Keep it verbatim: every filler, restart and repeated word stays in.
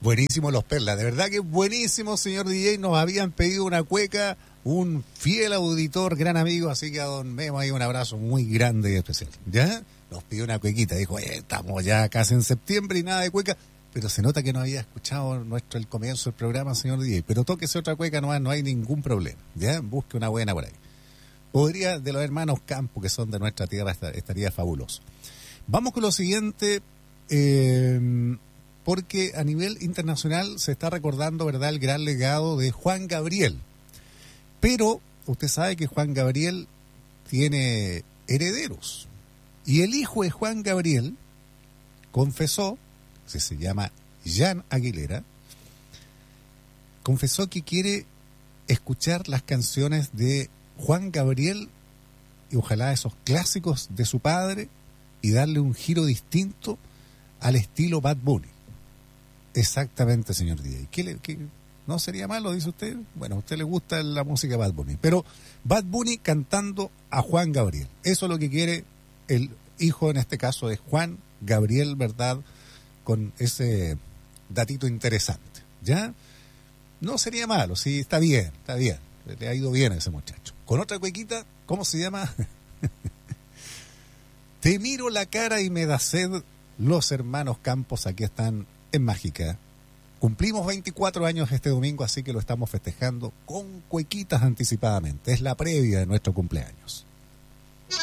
Buenísimo los Perlas, de verdad que buenísimo, señor D J. Nos habían pedido una cueca, un fiel auditor, gran amigo, así que a don Memo ahí un abrazo muy grande y especial. ¿Ya? Nos pidió una cuequita, dijo, eh, estamos ya casi en septiembre y nada de cueca, pero se nota que no había escuchado nuestro el comienzo del programa, señor D J. Pero tóquese otra cueca, no, no hay ningún problema. ¿Ya? Busque una buena por ahí. Podría, de los hermanos Campo, que son de nuestra tierra, estaría fabuloso. Vamos con lo siguiente, eh, porque a nivel internacional se está recordando, ¿verdad?, el gran legado de Juan Gabriel. Pero usted sabe que Juan Gabriel tiene herederos. Y el hijo de Juan Gabriel confesó, que se llama Jan Aguilera, confesó que quiere escuchar las canciones de Juan Gabriel y ojalá esos clásicos de su padre y darle un giro distinto al estilo Bad Bunny. Exactamente, señor D J. ¿Qué le, qué, ¿No sería malo, dice usted? Bueno, a usted le gusta la música Bad Bunny, pero Bad Bunny cantando a Juan Gabriel. Eso es lo que quiere el hijo, en este caso, de Juan Gabriel, ¿verdad? Con ese datito interesante, ¿ya? No sería malo, sí, está bien, está bien. Le ha ido bien a ese muchacho. Con otra cuequita, ¿cómo se llama? Te miro la cara y me da sed. Los hermanos Campos aquí están en Mágica. Cumplimos veinticuatro años este domingo, así que lo estamos festejando con cuequitas anticipadamente. Es la previa de nuestro cumpleaños.